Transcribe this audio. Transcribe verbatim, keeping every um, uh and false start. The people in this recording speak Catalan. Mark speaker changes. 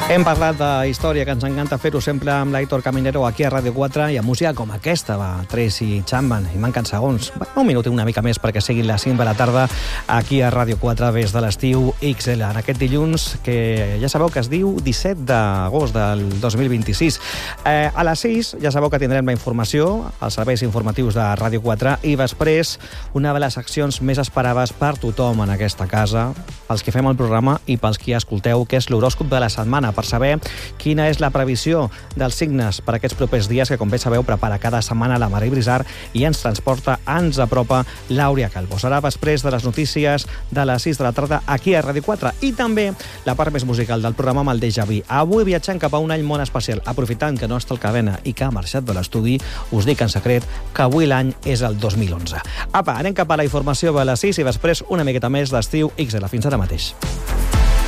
Speaker 1: Hem parlat de història, que ens encanta fer-ho sempre amb l'Aitor Caminero aquí a Ràdio quatre i amb música com aquesta, va, Tracy Chapman, i manquen segons. Va, un minut i una mica més perquè siguin les cinc de la tarda aquí a Ràdio quatre des de l'estiu X L. En aquest dilluns, que ja sabeu que es diu disset d'agost del dos mil vint-i-sis. Eh, a les sis ja sabeu que tindrem la informació, els serveis informatius de Ràdio quatre, i després una de les seccions més esperades per tothom en aquesta casa, pels que fem el programa i pels que escolteu, que és l'horòscop de la setmana, per saber quina és la previsió dels signes per aquests propers dies, que, com bé sabeu, prepara cada setmana la Maria Brizar i ens transporta, ens apropa l'Àurea Calvo. Serà després de les notícies de les sis de la tarda aquí a Ràdio quatre, i també la part més musical del programa amb el Déjà Vu. Avui viatjant cap a un any molt especial, aprofitant que no està el Cadena i que ha marxat de l'estudi, us dic en secret que avui l'any és el dos mil onze. Apa, anem cap a la informació de les sis i després una miqueta més d'estiu X L. Fins ara mateix.